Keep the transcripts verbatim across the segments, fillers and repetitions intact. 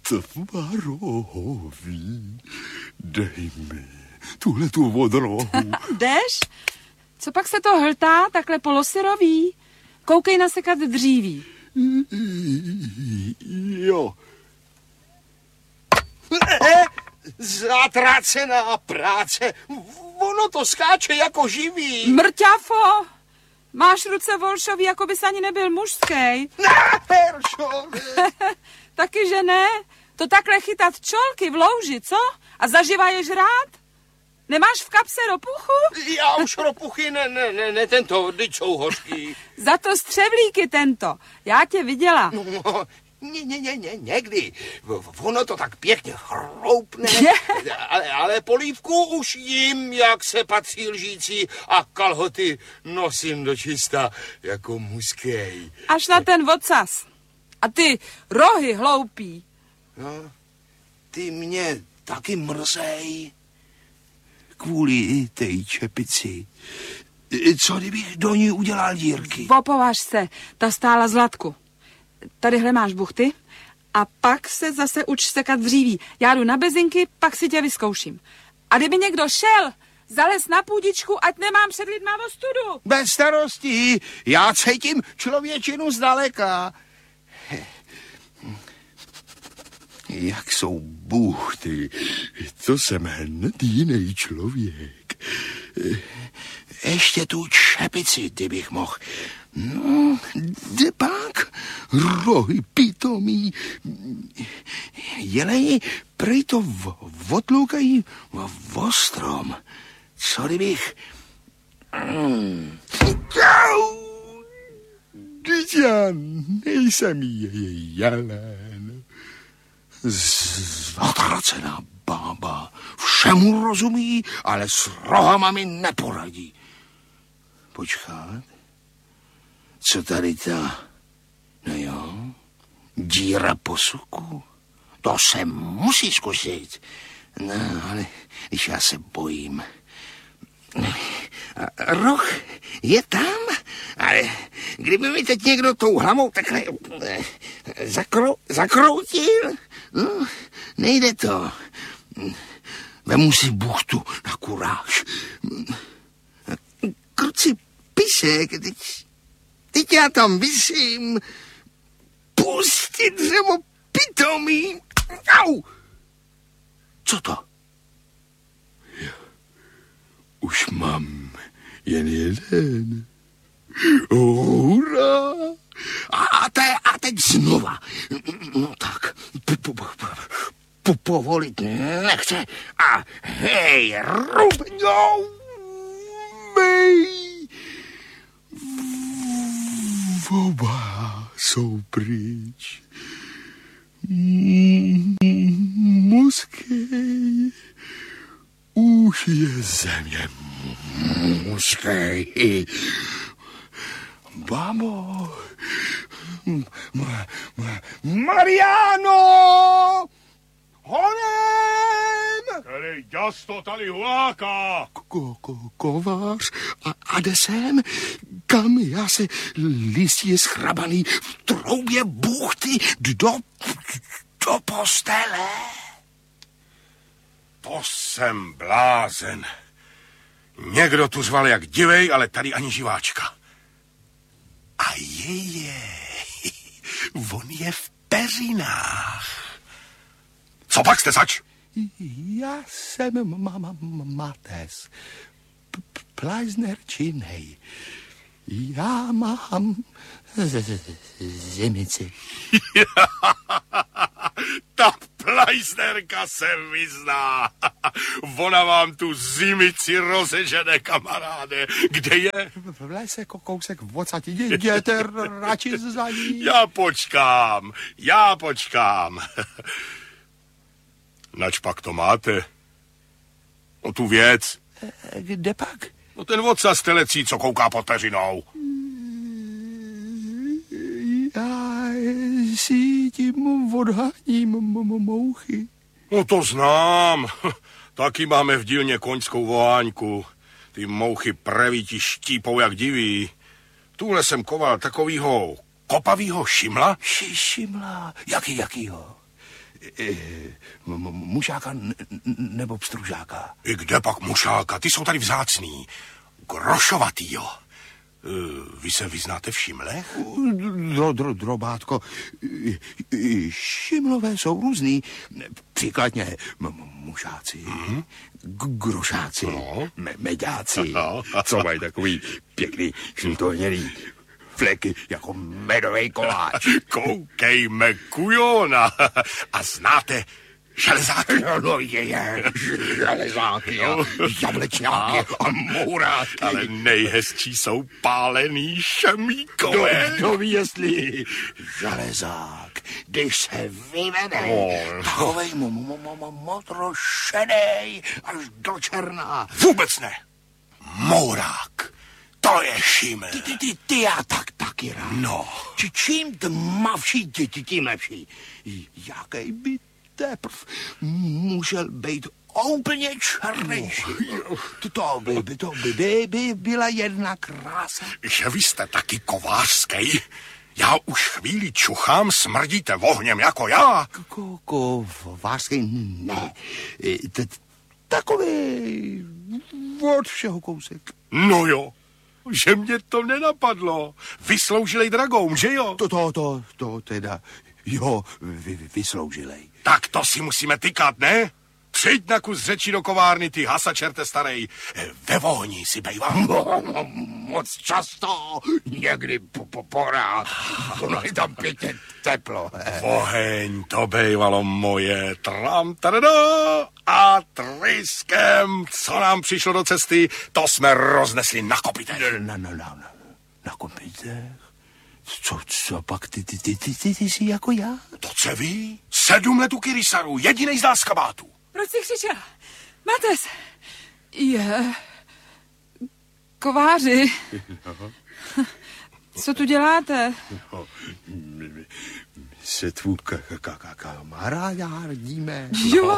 tvarohový, dej mi tuhle tu vodrohu. Jdeš? Co pak se to hltá, takhle polosyrový? Koukej nasekat dříví. Jo. Zatracená práce. Ono to skáče jako živý. Mrťafo! Máš ruce volšový, jako bys ani nebyl mužský. Ne, Heršo. Taky, že ne? To takhle chytat čolky v louži, co? A zaživa je žrát? Nemáš v kapse ropuchu? Já už ropuchy ne, ne, ne, ne tento, teď jsou hořký. Za to střevlíky tento. Já tě viděla. No, ne, ne, ne, ne, někdy. Ono to tak pěkně chroupne. ale, ale polívku už jim, jak se patří lžící, a kalhoty nosím do čista jako mužský. Až na ten vocas. A ty rohy hloupý. No, ty mě taky mrzej. Kvůli té čepici. Co kdybych do ní udělal dírky? Opovaž se, ta stála Zlatku. Tadyhle máš buchty a pak se zase uč sekat dříví. Já jdu na bezinky, pak si tě vyzkouším. A kdyby někdo šel, zalez na půdičku, ať nemám před lidma ostudu. Bez starostí, já cítím člověčinu zdaleka. Jak jsou buchty, to jsem hned jiný člověk. Ještě tu čepici, kdybych mohl. No, jde pak, rohy pitomí. Jeleni prej to odloukají v ostrom. Co kdybych... Mm. Já nejsem jelen. Zatracená bába. Všemu rozumí, ale s rohama mi neporadí. Počkat. Co tady ta... No jo, díra po suku. To se musí zkusit. No, ale když já se bojím. Roh je tam, ale kdyby mi teď někdo tou hlavou takhle zakro, zakroutil, no, nejde to. Vemu si buchtu na kuráž. Kruci pisek, teď, teď já tam visím. Pustit dřevo pitomí. Au! Co to? Už mám jen jeden. Hurá! A, te, a teď znova. No tak, povolit nechce. A hej, rubňou mej. Oba jsou pryč. Muskej. Už je země mužský. Babo, ma, ma, Mariano! Honem! Který ďas to tady huláká? Ko, ko, kovář a, a jde sem, kam já se listí schrabaný v troubě buchty do, do postele. To jsem blázen. Někdo tu zval jak divej, ale tady ani živáčka. A je, je. On je v peřinách. Co pak jste zač? Já jsem mama Mates. Plajzner činej. Já mám zimici. Ta plajznerka se vyzná. Ona vám tu zimici rozežene, kamaráde. Kde je? V lese kousek vocati. Jděte radši za ní. Já počkám, já počkám. Nač pak to máte? No tu věc. Kde pak? No ten vodca z telecí, co kouká pod peřinou. Já si tím odháním mouchy. No to znám. Taky máme v dílně koňskou voháňku. Ty mouchy preví ti štípou jak diví. Tuhle jsem koval takovýho kopavýho šimla. Ši, šimla? Jaký, jakýho? Mušáka nebo pstružáka? I kde pak mušáka? Ty jsou tady vzácný. Grošovatý, jo. Vy se vyznáte v šimlech? Dro, dro, drobátko, šimlové jsou různý. Příkladně mušáci, mm-hmm. grošáci, no. me, meďáci, no. Co mají takový pěkný žlutohnělý fleky jako medovej koláč. Koukejme, kujona. A znáte železáky? No je, je, železáky a jablečňáky a mouráky. Ale nejhezčí jsou pálený šemíkové. Kdo, kdo ví, jestli železák, když se vyvede, oh. takovej mo, mo, mo, mo, modro šedej až do černá. Vůbec ne. Mourák. To je šiml. Ty, ty, ty, ty já tak taky rád. No. Či čím tmavší, tím lepší. Jaký by teprv musel být úplně černejší. To by, by, to by, by, by byla jedna krása. Že vy jste taky kovářský? Já už chvíli čuchám, smrdíte vohněm jako já. Kovářský ne. Takový od všeho kousek. No jo, že mě to nenapadlo. Vysloužilej dragoun, že jo? To, to, to, to teda, jo, vy, vysloužilej. Tak to si musíme tykat, ne? Přijď na kus řeči do kovárny, ty hasačerte starej. Ve vohni si bejvám. Moc často, někdy po, po, porád. Ono je tam pěkně teplo. Voheň, to bejvalo moje. Tram, tadada, a tryskem, co nám přišlo do cesty, to jsme roznesli na kopitech. Na, na, na, na, na kopitech? Co, co pak ty, ty, ty, ty, ty, ty jsi jako já? To co ví? Sedm let u Kyrisaru, jedinej z nás kabátu. Proč jsi křičel? Mates! Je... Kováři. Co tu děláte? No, my, my, my se tvů kamarádíme. Jo!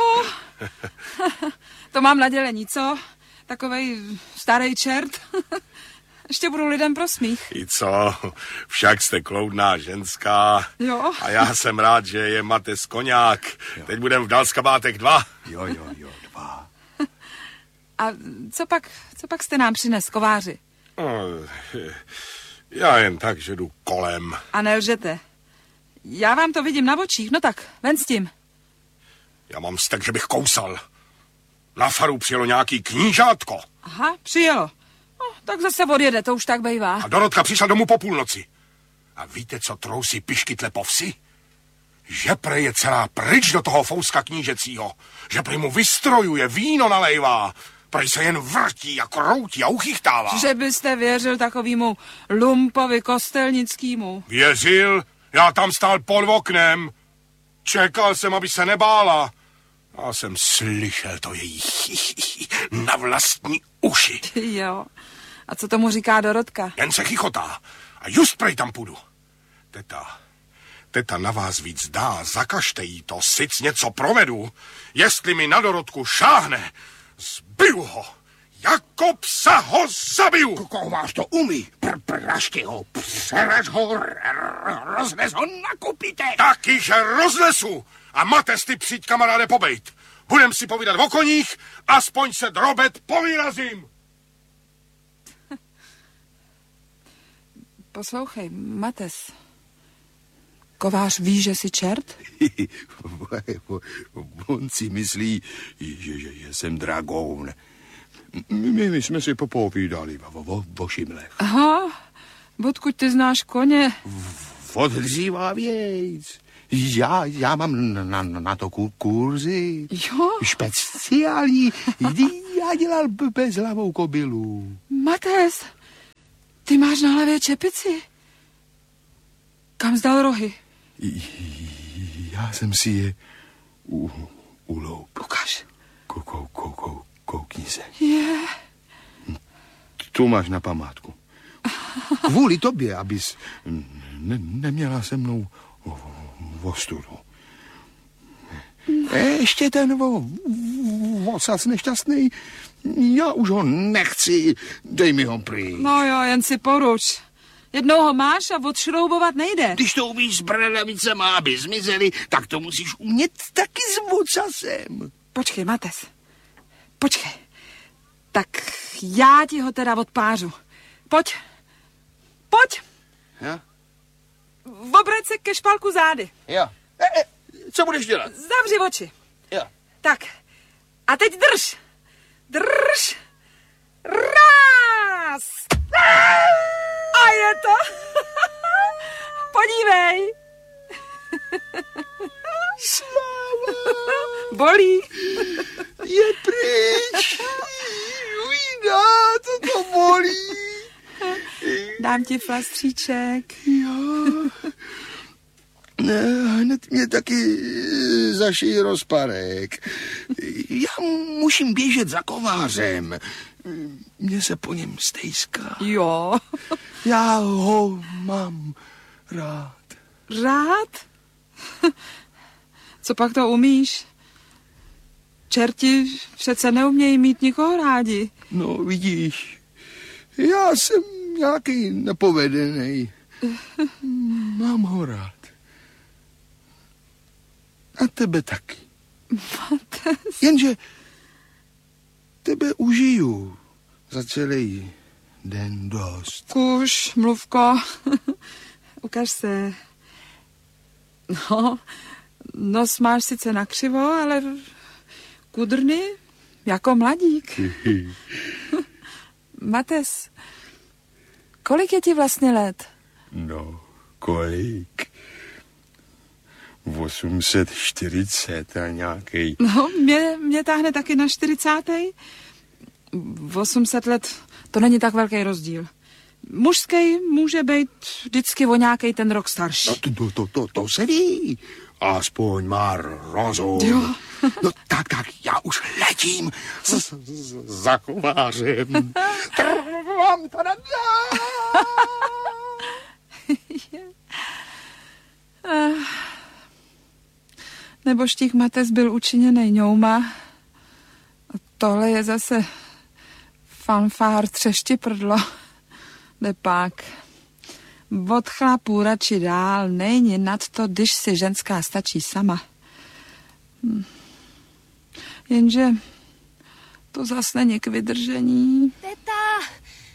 To mám na dělení, co? Takovej starý čert. Ještě budu lidem pro smích. I co? Však jste kloudná ženská. Jo. A já jsem rád, že je Mates koňák. Jo. Teď budem v Dalskabátech dva. Jo, jo, jo, dva. A co pak, co pak jste nám přines, kováři? No, já jen tak, že jdu kolem. A nelžete. Já vám to vidím na očích, no tak, ven s tím. Já mám stek, že bych kousal. Na faru přijelo nějaký knížátko. Aha, přijelo. No, tak zase odjede, to už tak bejvá. A Dorotka přišla domů po půlnoci. A víte, co trousí piškytle po vsi? Že prej je celá pryč do toho fouska knížecího. Že prej mu vystrojuje, víno nalejvá. Prej se jen vrtí a kroutí a uchychtává. Že byste věřil takovýmu lumpovi kostelnickýmu. Věřil? Já tam stál pod oknem. Čekal jsem, aby se nebála. Já jsem slyšel to její na vlastní uši. Jo. A co tomu říká Dorotka? Jen se chichotá. A just prej tam půjdu. Teta, teta na vás víc dá, zakažte jí to, sic něco provedu. Jestli mi na Dorotku šáhne, zbiju ho. Jako psa ho zabiju. Kovář to umí. Pr prašti ho, přeraž ho, roznes ho na kupite. Taky, že roznesu. A Mates, ty přijď, kamaráde, pobejt. Budem si povídat o koních, aspoň se drobet povyrazím. Poslouchej, Mates. Kovář ví, že jsi čert? On si myslí, že, že, že jsem dragoun. My, my jsme si popovídali o, o, o šimlech. Aha, odkud ty znáš koně? Od dříva věc. Já, já mám na, na, na to kurzy. Jo? Speciální. Já dělal bezhlavou kobylu. Mates, ty máš na hlavě čepici. Kam zdal rohy? Já jsem si je u, uloup. Ukaž. Kou, kou, kou, kou, koukni se. Je. Tu máš na památku. Kvůli tobě, abys ne, neměla se mnou ostudu. Ještě ten osac nešťastný, já už ho nechci, dej mi ho prý. No jo, jen si poruč. Jednou ho máš a odšroubovat nejde. Když to umíš s bradavicema, aby zmizely, tak to musíš umět taky s vocasem. Počkej, Mates. Počkej. Tak já ti ho teda odpářu. Pojď. Pojď. Jo? Obrať se ke špalku zády. Jo. E, e, co budeš dělat? Zavři oči. Jo. Tak. A teď drž. Drž. Raz. A je to. Podívej. Sláva. Bolí. Je pryč. Ujídá, to to bolí. Dám ti flastříček. Jo. Ne, hned mě taky zašij rozparek. Já musím běžet za kovářem. Mně se po něm stejská. Jo. Já ho mám rád. Rád? Co pak to umíš? Čerti přece neumějí mít nikoho rádi. No, vidíš, já jsem nějaký nepovedený. Mám ho rád. A tebe taky. Mates. Jenže tebe užiju za celý den dost. Kuš, mluvko. Ukaž se. No, nos máš sice nakřivo, ale kudrny jako mladík. Mates, kolik je ti vlastně let? No, kolik? osm set čtyřicet a nějaký. No, mě, mě táhne taky na čtyřicátej. osm set let, to není tak velký rozdíl. Mužský může být vždycky o nějaký ten rok starší. No, to, to, to, to, to se ví. Aspoň má rozum. Jo. No tak, tak, já už letím z, z, z, za kovářem. Trvám, tada, Nebo štík Mates byl učiněnej ňouma. A tohle je zase fanfár třešti prdlo. Jde pak. Od chlapů radši dál, není nad to, když si ženská stačí sama. Hm. Jenže to zase není k vydržení. Teta!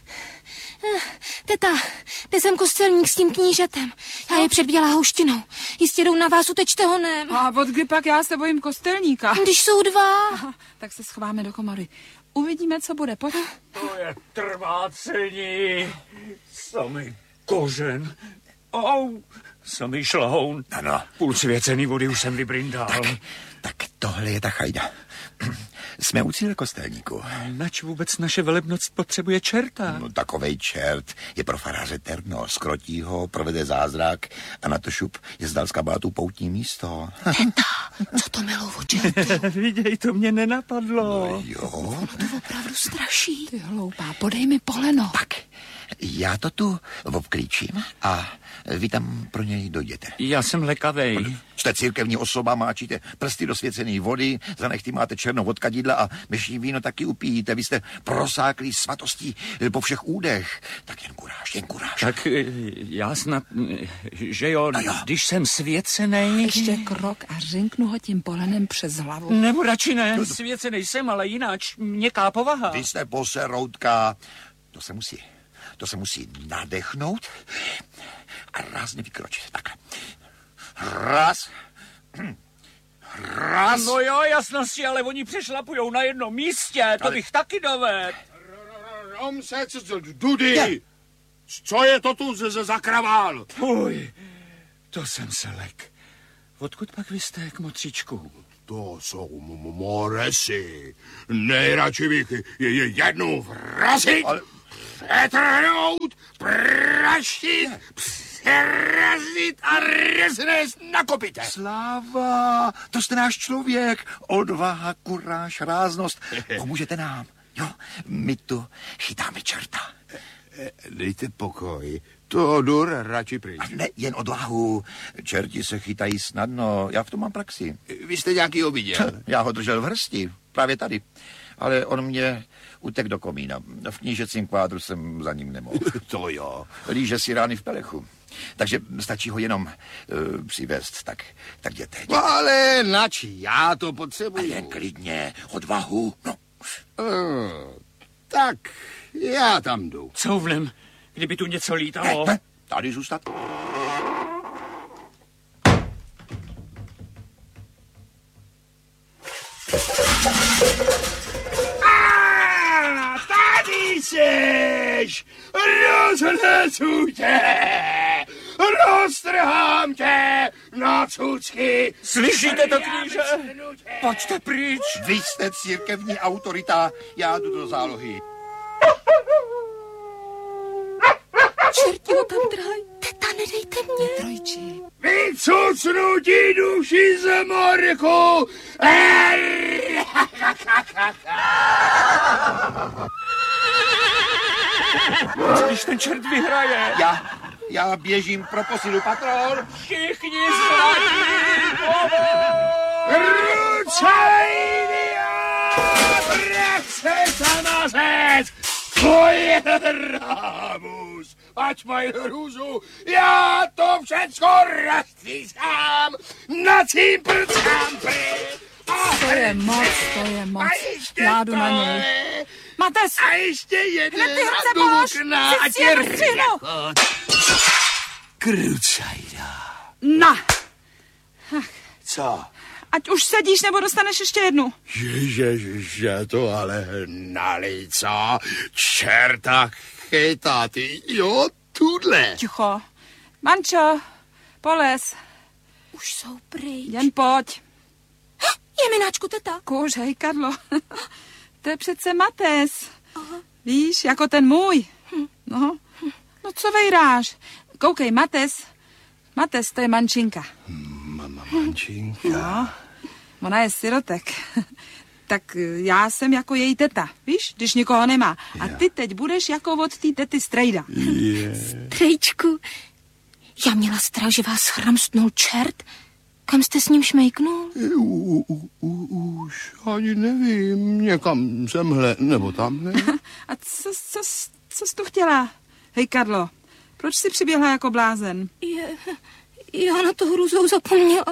Teta, jde sem kostelník s tím knížetem. Já je předběla houštinou. Jistě jdou na vás utečte honem. A od kdy pak já se bojím kostelníka? Když jsou dva. Aha, tak se schováme do komory. Uvidíme, co bude. Pojď. To je trvácení. Samý kořen. Au, samý šlahoun. Ano. Půl svěcený vody už jsem vybrindal. Tak, tak tohle je ta chajda. Jsme u cíle, kostelníku. Nač vůbec naše velebnost potřebuje čerta? No, takovej čert je pro faráře terno. Skrotí ho, provede zázrak a na to šup je zdal z kabátu poutní místo. Teta, co to milou o čertu? Viděj, to mě nenapadlo. No, jo. To opravdu straší. Ty hloupá, podej mi poleno. Tak, já to tu obklíčím a vy tam pro něj dojděte. Já jsem lekavej. Jste církevní osoba, máčíte prsty do svěcené vody, za nechty máte černou od kadidla a myší víno taky upíjíte. Vy jste prosáklí svatostí po všech údech. Tak jen kuráž, jen kuráž. Tak já snad, že jo, No jo. když jsem svěcenej... Ještě krok a řinknu ho tím polenem přes hlavu. Nebo radši ne, svěcenej jsem, ale jináč měkká povaha. Vy jste poseroutka. To se musí, to se musí nadechnout a rázně vykročit. Tak. Raz. Raz. No jo, jasnosti, ale oni přešlapujou na jednom místě, to Ale- bych taky dovedl. Romse, Dudy, co je to tu z- z- za kravál? Uj, to jsem se lek. Odkud pak vy jste, kmotříčku? To jsou m- moresy. Nejradši bych je, je jednou vrazit, Ale- přetrhnout, praštit, přerazit a reznést na kopite. Sláva, to jste náš člověk. Odvaha, kuráž, ráznost. Pomůžete nám. Jo, my tu chytáme čerta. Dejte pokoj, to jdu radši pryč. A ne, jen odvahu. Čerti se chytají snadno. Já v tom mám praxi. Vy jste nějaký viděl? Já ho držel v hrsti. Právě tady. ale on mě utek do komína. V knížecím kvádru jsem za ním nemohl. To jo. Líže si rány v pelechu. Takže stačí ho jenom uh, přivést, tak, tak jděte. jděte. No ale nači, já to A potřebuji. jen klidně, odvahu. No. Uh, tak, já tam jdu. Couvnem, kdyby tu něco Ne, lítalo. ne, tady zůstat. A tady seš! Rozhlesu tě! Roztrhám tě na cucky! Slyšíte to, kníže? Pojďte pryč. Vy jste církevní autorita, já jdu do zálohy. Čerti ho tam drhaj. Teta, nedejte mě. Trojči. Vycucnu ti duši z morku! Když ten čert vyhraje. Já, já běžím pro posilu patrol. Všichni zradí. Ručej, praxe zamazec! Tvoje rámus! Ať mají hrůzu, já to všecko rozstřískám! Na címpl pryč! To je moc, to je moc. Já jdu na něj. Mates, A ještě jeden hned ty hrce na polož. dukna a Chci tě si rozstřihnu. Krucajda. Na, Co? ať už sedíš, nebo dostaneš ještě jednu. Ježiže, to ale nalej, co? Čerta chytá, ty, jo, tudle. Ticho. Mančo, polez, Už jsou pryč. jen pojď. Je mináčku, teta. Kouřej, Karlo. To je přece Mates. Víš, jako ten můj. No, no co vejráš? Koukej, Mates. Mates, to je mančinka. Mama mančinka. No, ona je sirotek. Tak já jsem jako její teta, víš, když nikoho nemá. A ty teď budeš jako od té tety strejda. Trejčku, já měla strach, že vás chramstnul čert. Kam jste s ním šmejknul? U, u, u, už ani nevím, někam semhle nebo tamhle. A co, co, co jsi tu chtěla? Hej, Karlo, proč jsi přiběhla jako blázen? Je, já na to hrůzou zapomněla.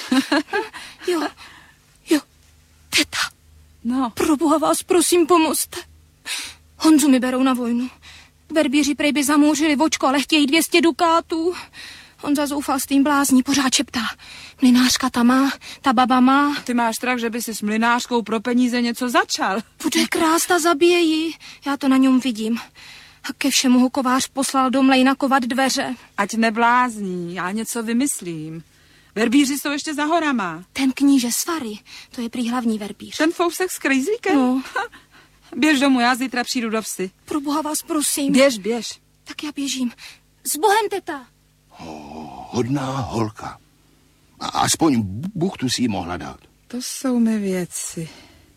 Jo, jo, teta, No, proboha vás prosím pomozte. Honzu mi berou na vojnu. Verbíři prej by zamouřili vočko, ale chtějí dvě stě dukátů. Honza zoufal s tím blázní, pořád šeptá. Mlynářka ta má, ta baba má. ty máš strach, že by si s mlynářkou pro peníze něco začal. Bude krást a zabije ji. Já to na něm vidím. A ke všemu ho kovář poslal do mlejna kovat dveře. Ať neblázní, já něco vymyslím. Verbíři jsou ještě za horama. Ten kníže Svary, to je prý hlavní verbíř. Ten fousek s krejzlíkem? No. Běž domů, já zítra přijdu do vsi. Pro boha vás prosím. Běž, běž. Tak já běžím. S Bohem, teta. Hodná holka. A aspoň buchtu si jí mohla dát. To jsou mi věci.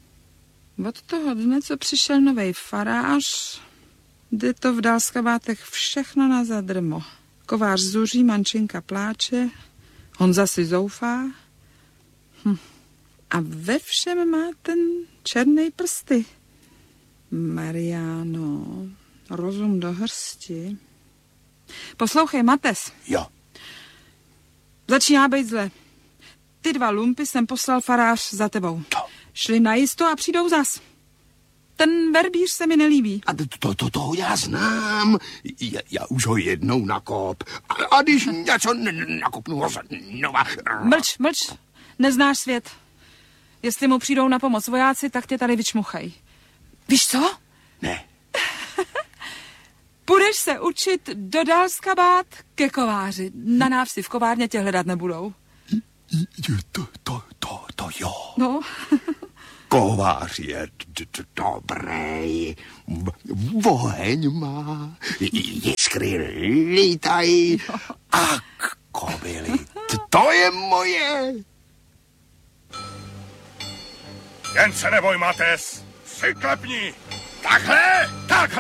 Od toho dne, co přišel novej farář, jde to v Dalskabátech všechno na zadrmo. Kovář zuří, mančinka pláče, Honza si zoufá. Hm. A ve všem má ten černý prsty. Mariano, rozum do hrsti. Poslouchej, Mates, Jo. začíná být zle. Ty dva lumpy jsem poslal farář za tebou. To. Šli najisto a přijdou zas. Ten verbíř se mi nelíbí. A to, to, to, toho já znám. Já, já už ho jednou nakop. A, a když něco n- nakopnu ho znova. Mlč, mlč, neznáš svět. Jestli mu přijdou na pomoc vojáci, tak tě tady vyčmuchají. Víš co? Ne. Půjdeš se učit do Dalskabát ke kováři. Na návsi v kovárně tě hledat nebudou. To, to, to, to jo. No, Kovář je d- d- dobrý. V- Oheň má. Jiskry lítají. A k- kobily. T- To je moje. Jen se neboj, Mates. Přiklepni. Takhle, takhle.